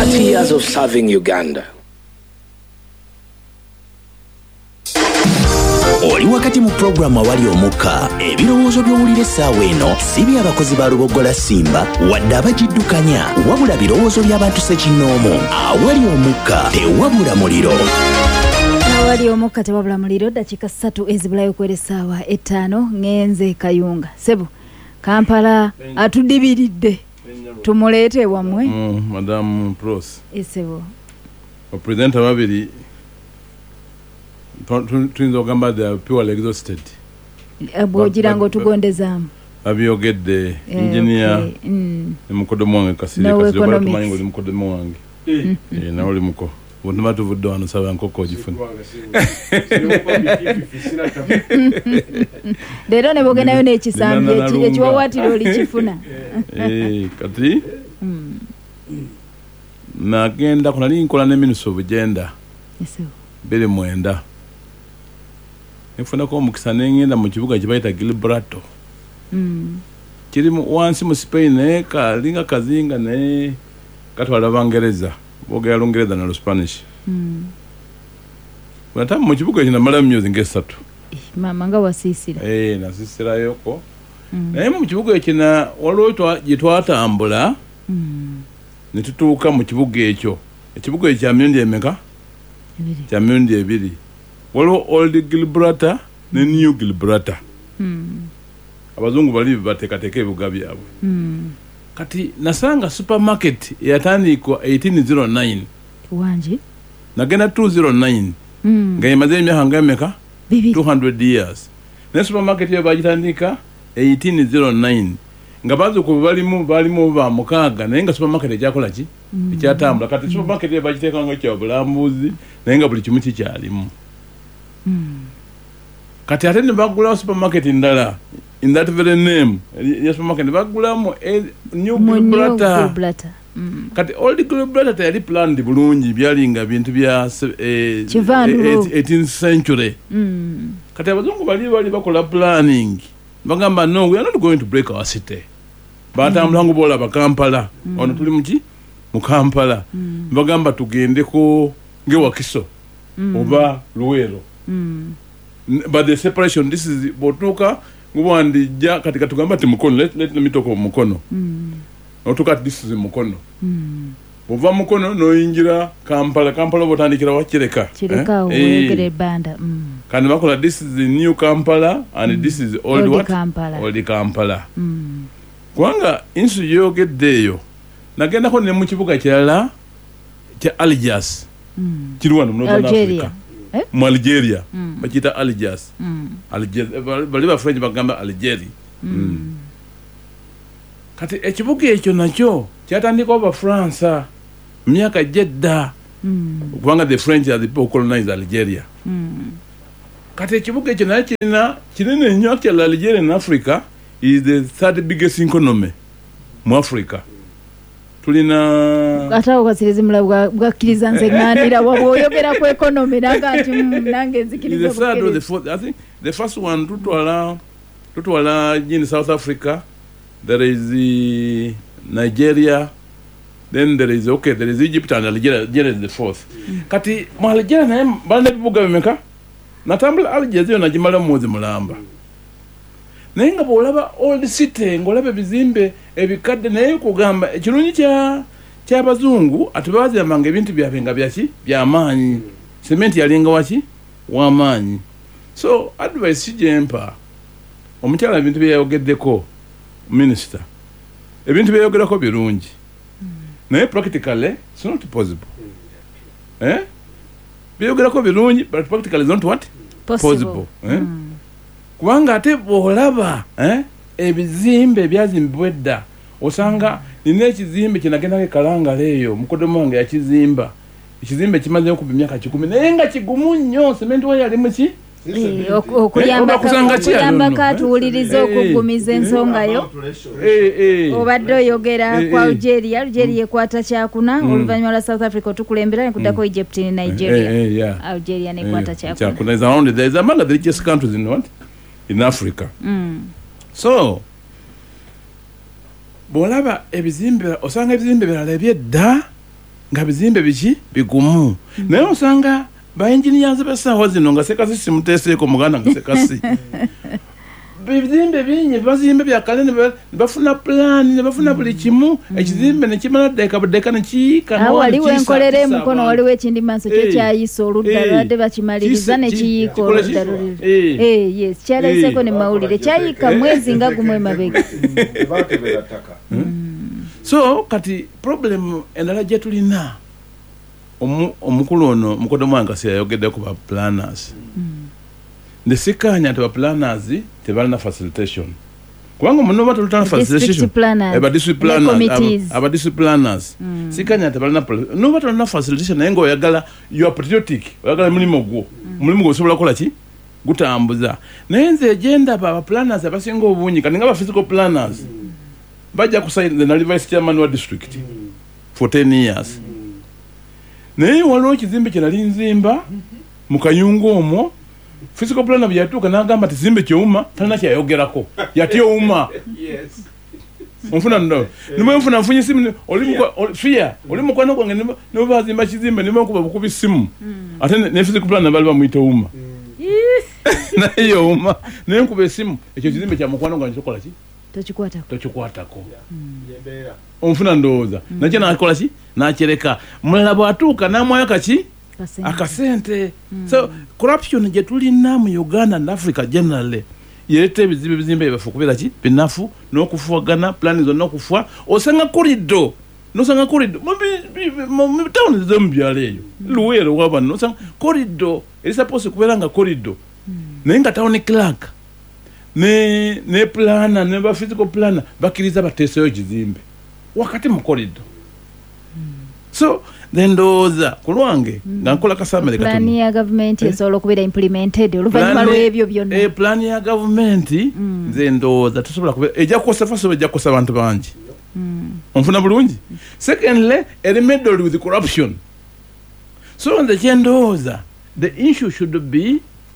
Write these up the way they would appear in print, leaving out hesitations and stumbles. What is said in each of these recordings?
30 years of serving Uganda. Oli wakati mu programu awali omukka ebirowoozo by'owulira essaawa eno si by'abakozi ba Lubogola Simba wadde abagiddukanya wabula birowoozo by'abantu ssekinnoomu. Awali omukka tewabula muliro. Awali omukka tewabula muliro. Dakiika 3 ezibulayo kwera essaawa 5 ngenze Kayunga. Sebo Kampala atudibiridde tumuleete wamwe. Madam Pros. Sebo Presenter babiri twinza okugamba they are purely exhausted. Bw'ogira ng'otugondezaamu abyogedde engineer mukodomo wange kasiri tumanyi ng'oli mukodomo wange nawe oli muko bonna tuvudde wano saba nkoko ogifuna leero ne bogenayo n'ekisambi ekiwawaatiro olikifuna kati nagenda kunali nkola ne Ministry of Gender bere mwenda nfunako omukisa n'engenda mu kibuga kye bayita Gilbrato kiri wansi mu Spain kalinga kazinga ne katwala Bangereza bogera Lungereza na Spanish bwata mu kibuga kino mala myezi ngesatu mama nga wasiisira nasisira yoko naye mu kibuga kino waliwo gitwatambula ne tutuuka mu kibuga ekyo ekibuga ekya myundi emeka kya myundi ebiri waliwo Old Gilbrata ne New Gilbrata abazungu bali bateekateeka ebibuga byabwe kati nasanga supermarket yatandikwa 1809 wanji nagenda 209 nga yemaze emyaka ngameka 200 years ne supermarket yo bagitandika 1809 nga bazuku balimu ba mukaaga naye nga supermarket ekyakola ki ekyatambula kati supermarket yo bagiteeka ngo kya bulambuzi naye nga buli kimu kikyalimu kati ate ne bagula supermarket ndala in that very name yes supermarket bagulamu New Gilbrata kati Old Gilbrata yali planned bulungi byalinga bintu bya 18th century kati abazungu bali bakola planning bagamba no we are not going to break our city batambula ngo bola Kampala ono tuli mu Kampala bagamba tugende ko ngewakiso oba Luwero but the separation this is botuka ngubandi ja katika tugamba ati mukono let me talk mukono otuka this is mukono bova mukono no injira Kampala botandikira wakireka oyegere banda kandi bakola this is the New Kampala and this is old Kampala kwanga insu yogeddeyo nagenda ko ne mu kibuga kirala kya Algiers kirwano mu Africa mu Algeria bakita Algiers bali ba French bagamba Algeria kati ekibuga ekyo nakyo kyatandika oba France myaka jedda kubanga the French are the people colonized Algeria kati ekibuga ekyo nakyo kinene nnyo kya Algeria in Africa is the third biggest economy mu Africa tulina atawo kasirizi mula bwakiriza nze ngandira waboyogera ku economy nagati nange nzikiriza I think the first one tutwala in South Africa there is the Nigeria then there is Egypt and Algeria is the fourth kati mu Algeria naye balina bibuga bimeka natambula Algeria yo najimala muzi mulamba naye nga bwolaba old city ngolaba bizimbe ebikadde naye kugamba ekirungi ky'abazungu atubazambanga ebintu byabwe nga byamaanyi cement yalinga wamaanyi so advice kijempa omukyala ebintu byeyayogeddeko minister ebintu byeyayogerako birungi naye practically it's not possible byeyayogerako birungi but practically it's not what possible kubanga ate bwolaba ebizimbe byazimbibwa edda osanga nina ekizimbe kinagenda Kalangala eyo mukodomo wange yakizimba ekizimbe kimaze ku myaka 10 naye nga kigumu nnyo cement wa yali muki okuyamba katuwuliriza okugumiza ensonga yo obadde oyogera kwa Algeria ekwata kyakuna oluvannyuma lwa South Africa tukulembera nekudako Egypt ne Nigeria Algeria nekwata kyakuna is around there is among the richest countries in Africa so bolaba ebizimbe osanga ebizimbe birala ebyedda nga bizimbe biki bigumu naye osanga ba engineers basawa zino nga sekasi simuteseeko muganda nga sekasi bizimbe bingi bazimbe bya kale ne bafuna plan ne bafuna buli kimu ekizimbe ne kimala deka ne kiyika waliwo enkolere mukono waliwo ekindi maaso kyayiso oludda lwadde bakimaliriza ne kiyika oludda yes kyalaiseko ne mawulire kyayika mwezi nga gumwe mabega so kati problem endala gye tulina omukulu ono mukodomu wange siyayogedde ku ba planners nesikanya nti ba planners tebalina facilitation kubanga muno batulutana facilitation aba district planners sikanya tebalina no batulina facilitation naye ng'oyagala you are patriotic oyagala mulimu gwo osobola kukola ki gutambuza naye nze egenda ba planners abasinga obungi kati nga ba physical planners bajja kusign the vice chairman wa district for 10 years naye waliwo ekizimbe kirali nzimba mu kayungu omwo physical planner byatuuka n'agamba ati zimbe kyewuma talina kyayogerako yatyowuma onfuna ndo nimwenfuna nfunye simu oli mukwano gwange nibo bazimba kizimbe nibenkuba bukubi simu ate ne physical planner bali bamuyita wuma naye yowuma naye nkuba esimu ekyo kizimbe kya mukwano gwange kikola ki tokikwatako onfuna ndowooza nakyo nakola ki nakireka mulala bwatuuka namwayo kaki akasente so corruption gye tulina mu Uganda and Africa generally yeeta ebizimbe byafu kubeera ki binafu n'okufuagana plani zonna okufa osanga corridor nosanga corridor mu town z'omubyalo eyo luweero wabano nosanga corridor eri suppose kubeera nga corridor naye nga town clerk ne plana ne ba physical plana bakiriza bateeseyo ekizimbe wakati mu corridor so then doza kulwange nga nkola kasamere katono plan ya government esobola okubeera implemented oluvannyuma lw'ebyo byonna plan ya government nze ndowooza tusobola kubeera ejja kukosa faso ejja kukosa abantu bangi onfuna bulungi secondly remedial with corruption so nze kyendowooza the issue should be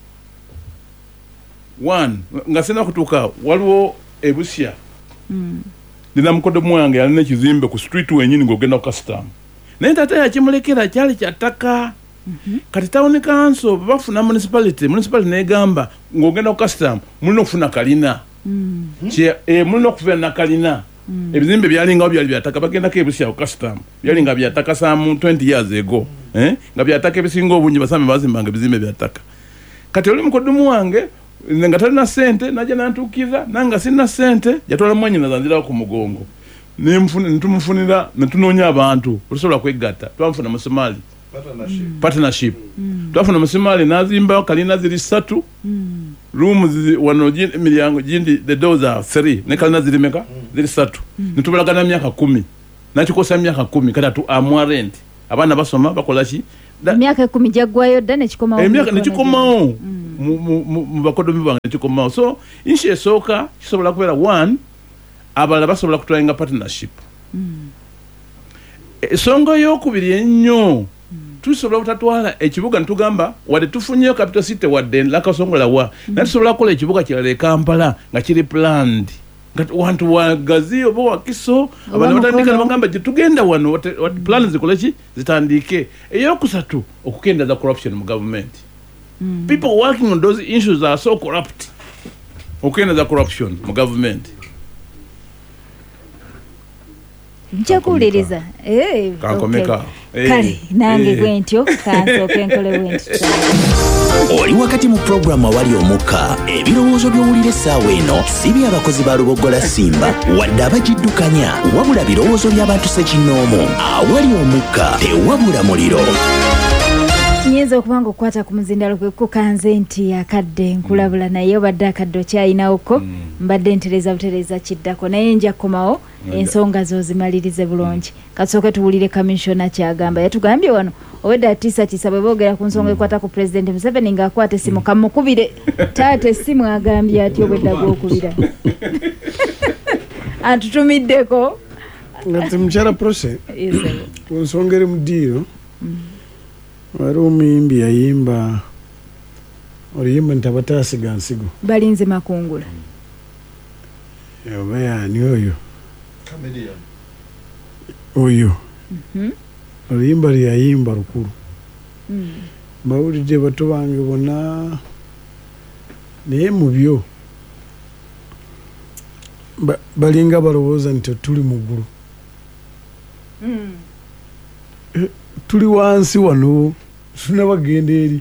one nga sena kutuuka waliwo ebusya nina mukodomu wange yalina ekizimbe ku street wenyini ng'ogenda ku custom naye tata yakimulekera kyali kyattaka kati town council bafuna municipality negamba ng'ogenda ku custom mulina okufuna kalina mulina okufuna na kalina ebizimbe byalingawo byali byattaka bagendako ebusya ku custom byalinga byattaka some 20 years ago nga byattaka ebisinga obungi basame bazimbanga ebizimbe byattaka kati oli mukodomu wange nga talina sente najja nantuukiriza nanga sina sente yatwala mwanyina zanzirawo ku mugongo netumufunira netunoonya abantu olusobola kwegatta twamufuna mu Somali partnership twafuna mu Somali nazimbawo kalina ziri 3 rooms wano miryango gindi the doors are 3 ne kalina ziri meka ziri 3 netubulagana myaka 10 nakikosa myaka 10 kati tu amwarent abaana basoma bakola ki myaka 10 jaggwayo dda nekikomawo emyaka nekikomawo mu bakodomi bange nekikomawo so inshe esooka kisobola kubeera 1 abalala basobola kutwalinga partnership esonga y'okubiri ennyo tusobola butatwala ekibuga netugamba wadde tufunyeyo capital city wadde lakasongola wa naye tusobola kukola ekibuga kirala e Kampala nga kiri planned nga wantu wagazi oba wakiso abantu batandika nebagamba gye tugenda wano plan zikole ki zitandike eyokusatu okukendeeza corruption mu government people working on those issues are so corrupt okukendeeza corruption mu government nchakuuliriza kankomeka kale nange bwentyo kansooke nkole bwentyo oli wakati mu programu awali omukka ebirowoozo by'owulira essaawa eno si by'abakozi ba Lubogola Simba wadde abagiddukanya wabula birowoozo by'abantu ssekinnoomu awali omukka tewabula muliro nyinza okubanga okukwata ku muzindalo kwe kukanze nti akadde nkulabula naye obadde akadde okyayinawoko mbadde ntereza butereza kiddako naye nja kukomawo ensonga zo zimalirize bulungi kasooke tuwulire kamisona kyagamba yatugambye wano obedda atiisatiisa bwe boogera ku nsonga ekwata ku President Museveni ng'akwata essimu kamukubire taata essimu agambye ati obwedda gw'okubira antutumiddeko ngati mukyala prose ku nsonga eri mu ddiiro waliwo omuyimbi yayimba oluyimba nti abataasiga nsigo balinze makungula oba yaani oyo oluyimba lyayimba lukulu mbawulidde bato bange bonna naye mu byo balinga balowooza nti tuli mu ggulu tuli wansi wano tunabagenda eri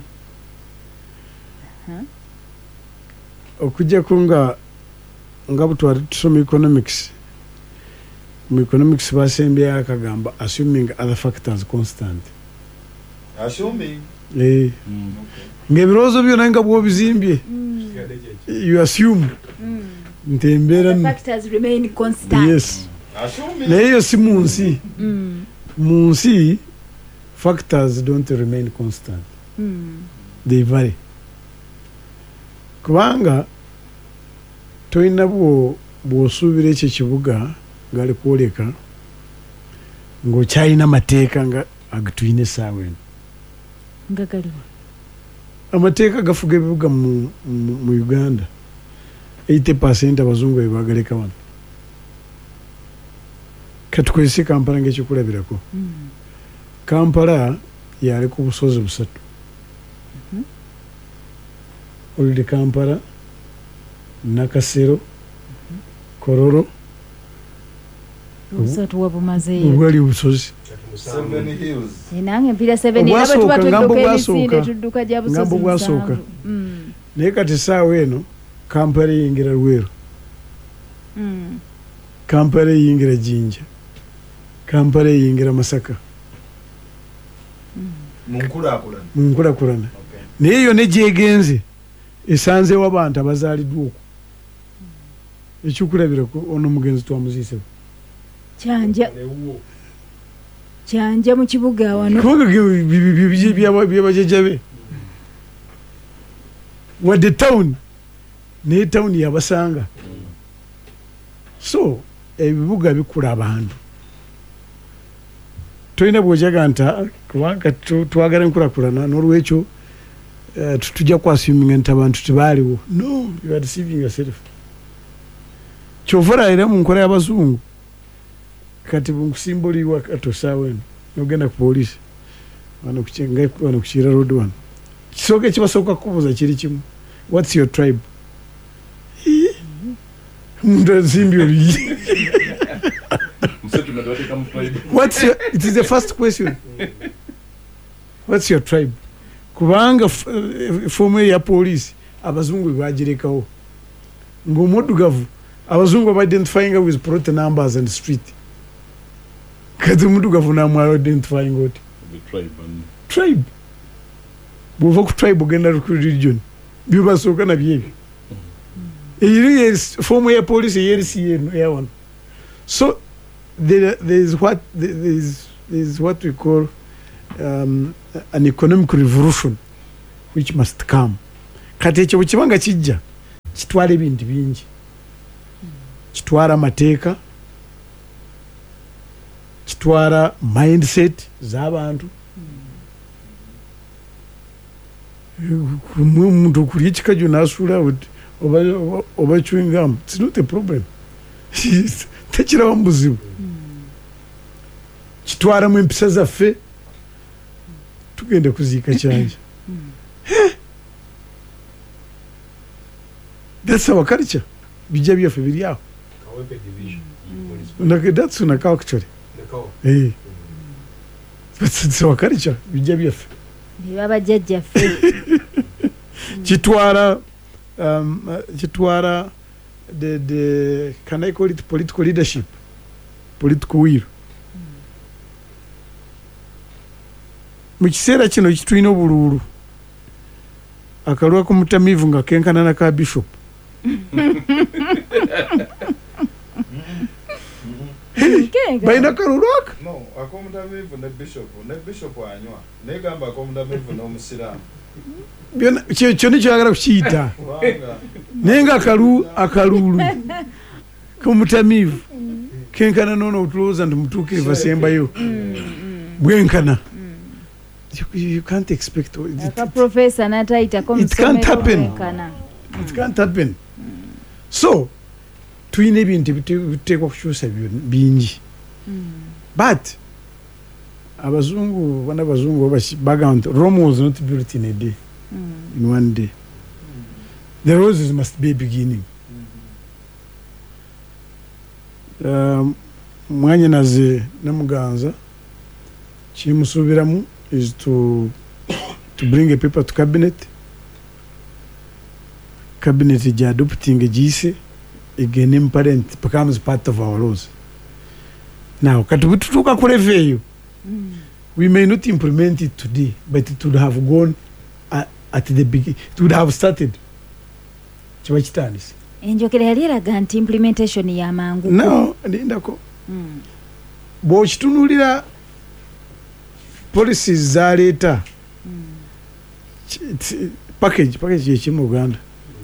okujjako nga butwali tusoma economics mu economics basembyeyo akagamba assuming other factors constant ng'ebirowoozo byonna nga bwobizimbye you assume nti embeera yes naye yo si mu nsi mu nsi factors don't remain constant they vary kubanga toyina bw'osuubira ekyo kibuga ngali kwoleka ng'okyalina amateeka nga agituyina essaawa eno amateeka gafuga ebibuga mu Uganda 80% abazungu bebagaleka wano katukozese Kampala ng'ekikulabirako Kampala yaleka obusozi busatu oluli Kampala Nakasero Kororo obusatu wabumazeeyo obwali obusozi nange mpira 7 aba tuba tudduka ebisinde tudduka gya busozi ngambo bwasooka naye kati essaawa eno Kampala eyingira Lweru Kampala eyingira Jinja Kampala eyingira Masaka mu nkulakulana naye yo ne gyegenze esanzeewo abantu abazaaliddwa okwo ekikulabirako ono mugenzi twamuziisewo kyanja mu kibuga wano byabajajabe wadde town naye town yabasanga so ebibuga bikula abantu tolina bwojaga nta kubanga twagala enkulakulana n'olwekyo tujja kwasuminga nti abantu tebaaliwo no you are deceiving yourself kyova era mu nkola y'abazungu kati bunkusimboliwa katosaawo eno nogenda ku poliisi wano ku Kira Road wano kisooka ekibasooka kubuuza kiri kimu what's your tribe omuntu azimbi oluyi it is the first question what's your tribe kubanga fomu ya poliisi abazungu bagirekawo ng'omuddugavu abazungu ba-identifying with plot numbers and street kati omuddugavu namwala identifying oti tribe bwova ku tribe ogenda ku religion byobasooka nabyebyo eri fomu ya poliisi eyerisi yeno eyawano so there is what we call an economic revolution which must come kati ekyo bwekibanga kijja kitwala ebintu bingi kitwala amateeka kitwala mindset z'abantu omuntu okulya ekikaju n'asuula oba chewing gum it's not a problem tekirabamu buzibu kitwalamu empisa zaffe tugenda kuziika kyanja that's our culture bijja byaffe biri awo that's Nakao actually that's our culture bijja byaffe babajjajjaffe kitwala the can I call it political leadership political will mu kiseera kino kitulina obululu akalwa k'omutamiivu nga kenkana na ka bishop balina kalulu aka kyonna kyagala kukiyita naye nga akalulu k'omutamiivu kenkana noono otulowooza nti mutuukirivu asembayo bwenkana. You can't expect it. Professor nataitako it can't happen. It can't happen. So tuyina ebintu biteekwa kukyusa bingi but abazungu bana bazungu background Rome was not built in a day, in one day. The roses must be a beginning. Mwanya naze namuganza chimusubiramu is to bring a paper to cabinet adopting a GC again imparent becomes part of our laws. Now katutuka kuleveyo, we may not implement it today, but it would have gone at the beginning, it would have started chibachitanis enjokera yali eraga nti implementation ya mangu no ndako bo chitunulira policies za leta package yechimu Uganda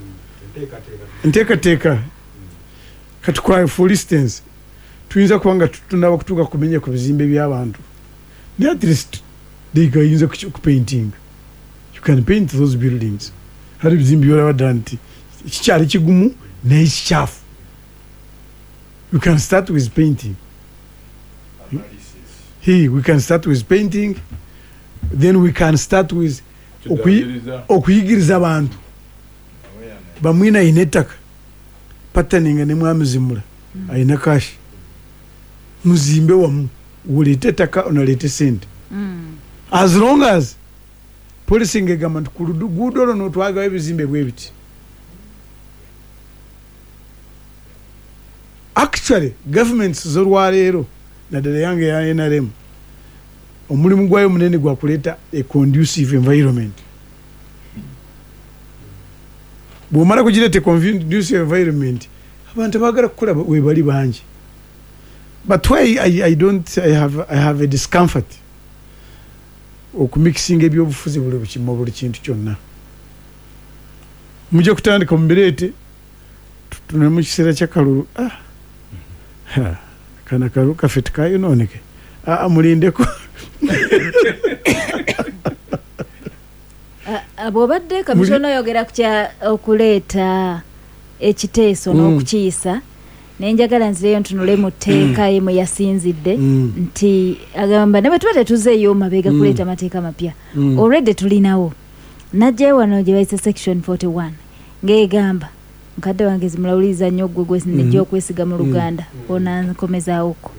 nteka katukwaye for instance tuyinza kubanga tunaba kutuka kumenya ku bizimbe by'abantu at least they can use painting. You can paint those buildings. Hari bizimbe by'abantu icyari kigumu n'icyafu. You can start with painting. We can start with painting, then we can start with okuyigiriza abantu bamwina inetaka patterning ne mwamuzimula aina kashi muzimbe wamu ulete taka unalete sente as long as policing government kulugudoro no twaga ebizimbe bwebiti. Actually governments zorwalero nadala yange ya NRM omulimu gwayo munene gwa kuleta a conducive environment. Bwomara kugireta conducive environment abantu bagala kukola we bali banji. But why I have a discomfort okumixing ebyobufuzi buli bukimo buli kintu kyonna. Muje kutandika mumbirete tuna mu kiseera kya kalulu kana kalu kafetika yononeke mulindeko abobadde kamishono yogera kutya okuleeta ekiteeso n'okukiisa nenjagala nzireyo ntunule mu tteeka emu yasinzidde nti agamba ne bwe tuba tetuzeeyo mabega kuleeta mateeka mapya already tulinawo najjayo wano gye bayise section 41 ng'egamba mukadde wange zimulawuliza nnyo gwe nejja okwesiga mu Luganda onankomezaawoko.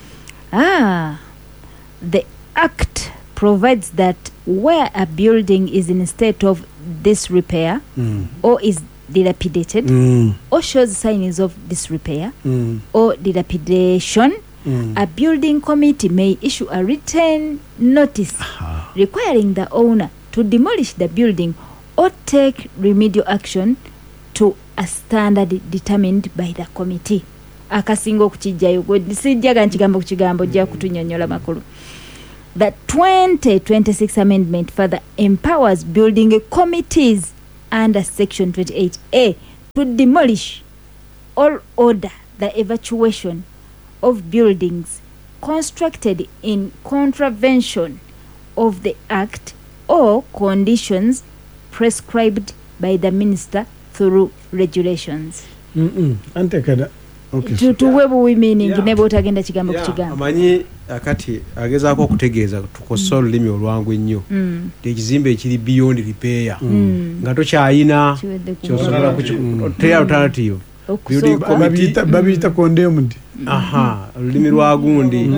The act provides that where a building is in a state of disrepair or is dilapidated or shows signs of disrepair or dilapidation, a building committee may issue a written notice requiring the owner to demolish the building or take remedial action to a standard determined by the committee. Akasingo okukijayo sijjaga nkigambo kukigambo jja kutunyonyola makulu. The 2026 amendment further empowers building committees under section 28A to demolish or order the evacuation of buildings constructed in contravention of the act or conditions prescribed by the minister through regulations. Antekada okay. Tuwebu meaning nebo utagenda kigambo kukigambo. Amanyi akati agezaako okutegeeza tukosa olulimi olwangu ennyo. Ekizimbe ekiri beyond repair. Nga tokyayina kyosobola kuteya alternative. Babiyita condemned. Olulimi lwagundi.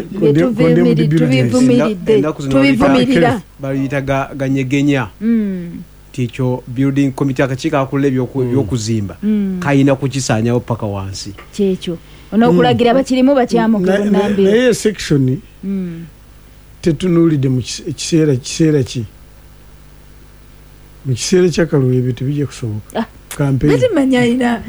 Tubivumirira. Babiyita ganyegenya. Ticho building committee akakiiko akola ebyokuzimba kayina kukisaanyawo paka wansi kyekyo onokulagira bakirimu bakyamukiro nambi naye section tetunuulidde mu kiseera ki mu kiseera ky'akalulu ebyo tebijja kusoboka campaign batimanya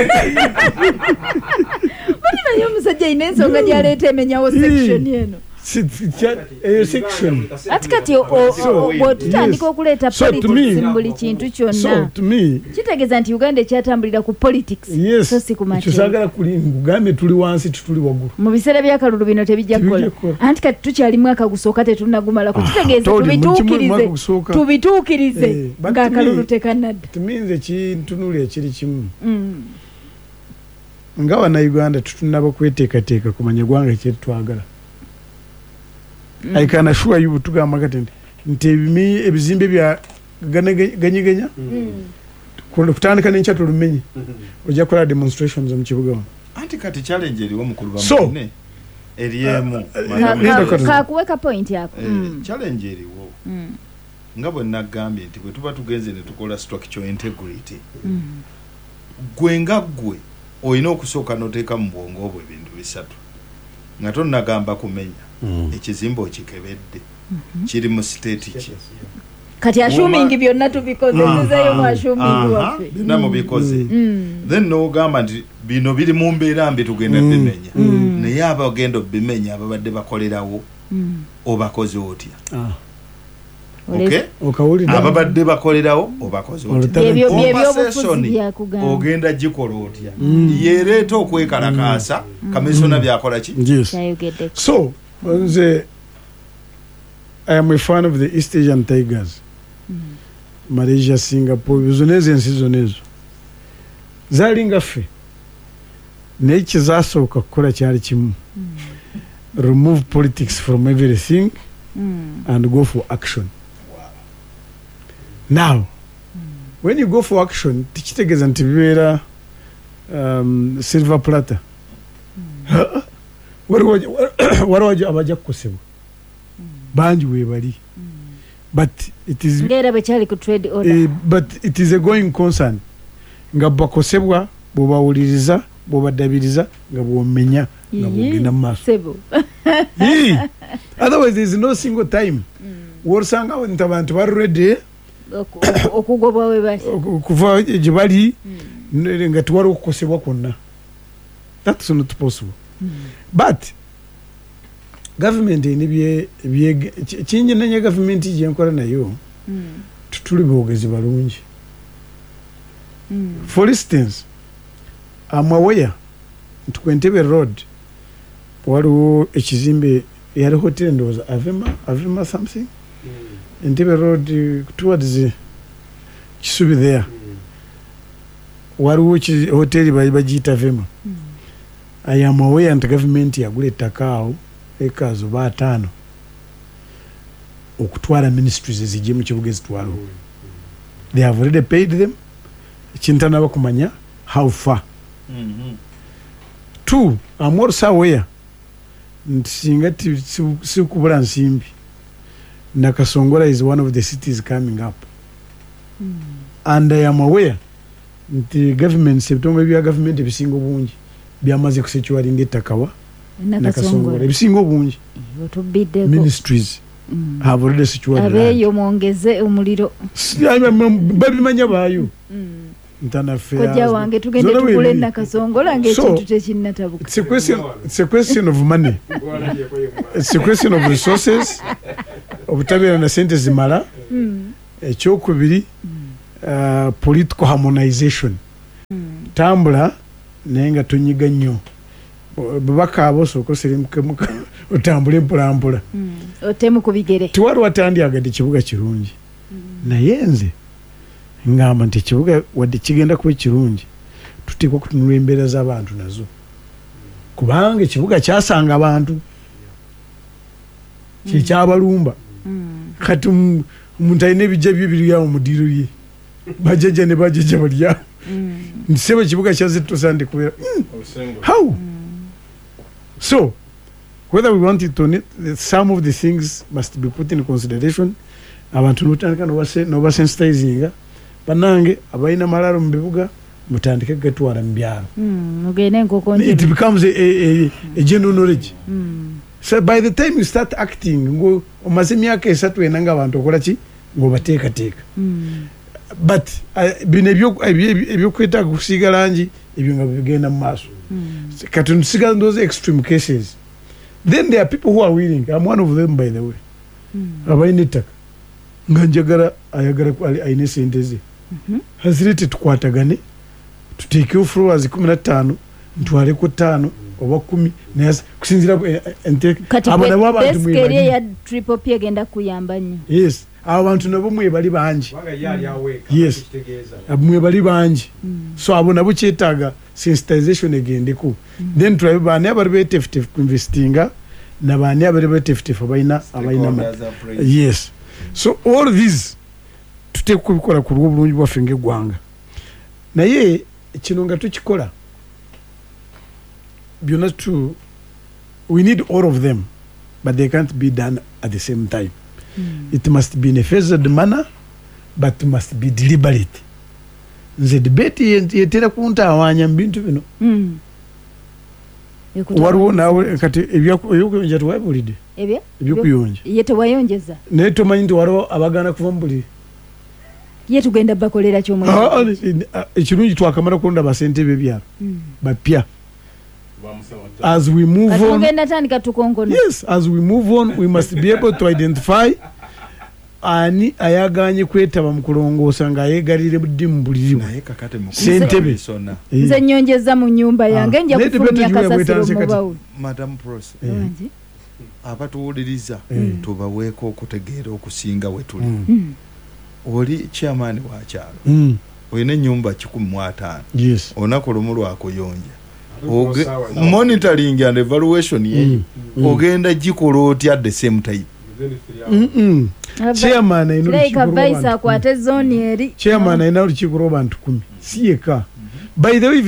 omusajja ayina ensonga gyaleeta emenyawo section eno section atikati bwotutandika okuleeta politics buli kintu kyonna kitegeeza nti Uganda ekyatambulira ku politics so si ku makyo kyosagala kugambe tuli wansi tutuli waggulu mu biseera byakalulu bino tebijja kukola anti kati tukyali mwaka gusooka tetunagumala ku kitegeeza tubituukirize ng'akalulu tekannadda tuminze kintunuli ekiri kimu nga wana Uganda tutunaba kweteekateeka kumanya gwanga kyetwagala I can assure you tugamba kati nti ebizimbe bya ganyeganya kutandika n'enkya tulumenye ojja kukola demonstrations mu kibuga wano anti kati challenge eriwo mukulu bamune eriemu kakuweka point yako challenge eriwo nga bwe nagambye nti bwe tuba tugenze ne tukola structural integrity gwe nga gwe olina okusooka n'oteeka mu bwongo obwo ebintu bisatu nga tonnagamba kumenya ekizimbe okikebedde kiri mu state ki kati assuming byonna tubikozezeyo mu assuming waffe byonna mubikoze then n'ogamba nti bino biri mu mbeera mbi tugenda bimenya naye abagenda obimenya ababadde bakolerawo obakoze otya ababadde bakolerawo obakoze otya ogenda gikola otya yereeta okwekalakaasa kamisona byakola ki so nze I am a fan of the East Asian Tigers. Malaysia, Singapore, zoneze ensi zonezo. Zalinga fe. Nechi zaso kakola cyari kimu. Remove politics from everything and go for action. Now, when you go for action, tikitegeza nti bibera silver platter. Wari abaja kukosebwa. Banji webali. But it is trade order. But it is a going concern. Nga bakosebwa bobawuliriza bobadabiriza nga bomenya nga bogenda maso. Otherwise there is no single time. Worsanga abantu bari ready okugobwa webali. Kuva jibali nga tuwari okukosebwa konna. That's not possible. But government ni bye kinyi nanye government je nkola nayo tutuli bogezi balungi for instance I'm aware Entebbe road waliwo ekizimbe yali hotel ndoza Avema something Entebbe road towards Kisubi there waliwo hotel bajita Avema I am aware that government yagule takao ekazo ba 5 okutwala ministries ezije mu kibuga ezitwalo they have already paid them chintana bakumanya how far 2 I'm also aware ntingati si kubula nsimbi Nakasongola is one of the cities coming up and I am aware the government september bya government bisingo bungi byamaze kusecuring etakawa Nakasongola bisingo bungi ministries have already secured abeyo mwongeze umuliro babimanya bayo ntana fair koja wange tugende tukule Nakasongola ngekintu tekinnatabuka it's a question of money it's a question of resources obutabera na sente zimala ekyokubiri political harmonization tambula nenga tunyiga nnyo babaka aboso ko sirimukemuka otambule mpulambula otemu kubigere tuwari watandi agadi kibuga kirungi nayenze ngamba nti kibuga wadde kigenda kuba kirungi tutikwa kutunula embeera z'abantu nazo kubanga kibuga kyasanga abantu kikyabalumba kati omuntu alina ebijja bye biriawo mudiiro ye bajeja ne bajeja balya nsebe kibuga kyazittusande kubera how so whether we want it or not, some of the things must be put in consideration abantu notandika no sensitizing banange abaina malaro mbibuga mutandike gatwara mbyaro mugene nkokonje it becomes a general knowledge so by the time you start acting ngo omaze myaka esatu enanga abantu okolaki ngo bateka but ebyo kweta kusiga lanji ebyo nga bigenda maso kati nsiga those extreme cases then there are people who are willing. I'm one of them, by the way. Abainitaka nganjagara ayagara kwali aine senteze hazirete tukwatagane tuteke ofro az 15 ntwale ko 5 oba 10 neza kusinzira abana babantu mwe bali ya triple P agenda kuyamba nnyo yes abantu nabo mwe bali banji yes mwe bali banji so abona bukyetaga sensitization egendeko then try bane abari betefte investinga nabani abali betefutefu abaina yes so all these tuteekwa kubikola ku lw'obulungi bwaffe ng'eggwanga naye kino nga tukikola byonna we need all of them but they can't be done at the same time. It must be in a phased manner but must be deliberate. Nze debate yetera kuntawanya mu bintu bino waliwo naawe kati ebyokuyonja tewabulidde ebyokuyonja ye tewayonjeza naye tomanyi nti waliwo abagana kuva mu buli ye tugenda bakolera kyomwezi ekirungi twakamala kulonda basente b'ebyalo bapya as we move on yes as we move on we must be able to identify ani ayaganye kwetaba mu kulongoosa ng'ayeegalire budde mu bulirimu sentebe nze nnyonjeza mu nnyumba yange nja kufulumya kasasiro mu bawuli Madam Prose abatuwuliriza tubaweeko okutegeera okusinga we tuli oli chairman wa kyalo olina ennyumba 15 olunaku lumu lwakuyonja monitoring and evaluation yenyu ogenda gikola otya at the same time chairman ayina olukiiko lw'abantu 10 si yeka by the way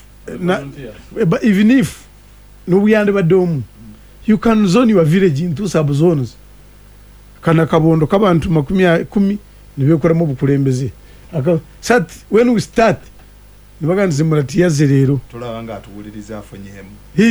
even if n'obuyande badde omu you can zone your village into sub zones kana kabondo k'abantu 10 nibekolamu obukulembeze when we start nibaganizimula tiyaze leero tulaba nga atuwuliriza afonyemu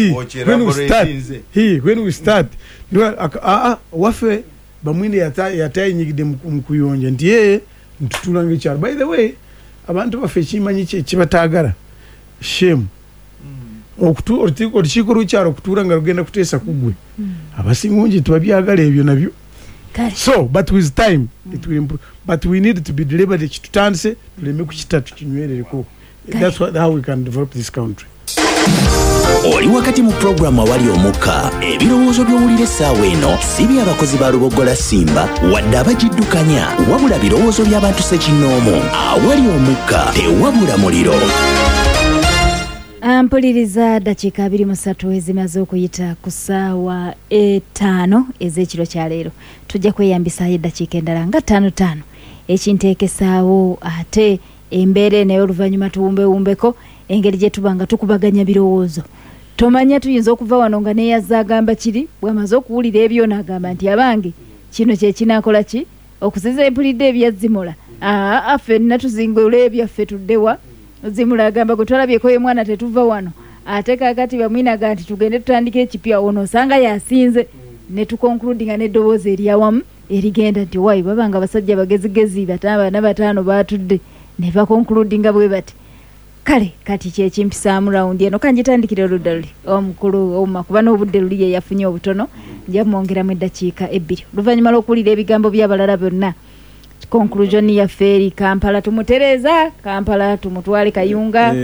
when we start waffe bamwine yatayinyigidde mu kuyonja nti yeye ntutulanga ekyalo by the way abantu baffe ekimanyi kibataagala shame olukiiko lw'ekyalo okutuula nga lugenda kuteesa kuggwe abasingungi tebabyagala ebyo nabyo so but with time it will improve but we need to be deliberate kitutandise tuleme kukita tukinywerereko. That's how we can develop this country. Oli wakati mu programu awali omukka ebirowoozo by'owulira essaawa eno si by'abakozi ba Lubogola Simba wadde abagiddukanya wabula birowoozo by'abantu ssekinnoomu awali omukka tewabula muliro. Mpuliriza dakiika 23 ezimaze okuyita ku ssaawa 5 ez'ekiro kya leero. Tujja kweyambisaayo eddakiika endala nga 5 ekinteekesaawo ate embeera naye oluvannyuma tuwumbewumbeko engeri gye tuba nga tukubaganya birowoozo. Tomanya tuyinza okuva wano nga neeyazza agamba kiri bw'amaze okuwulira ebyo n'agamba nti abange kino kye kinaakola ki okuziza empulidde ebyazimula ffe natuzingola ebyaffe tuddewa zimula agamba gwe twalabyeko ye mwana tetuva wano ate kaakati bamwinaga nti tugende tutandika ekipya ono osanga yasinze ne tukonkludinga n'eddoboozi eryawamu erigenda nti wayi babanga abasajja bagezigezi bataano baatudde ne bakonkludinga bwe bati kale kati kyekimpisaamu rawundi eno kanjitandikira oludda luli omukulu oma kuba n'obudde luli ye yafunye obutono nja mwongeramu eddakiika 2 oluvannyuma lw'okuwulira ebigambo by'abalala byonna conclusion yaffe eri Kampala tumutereza Kampala tumutwale Kayunga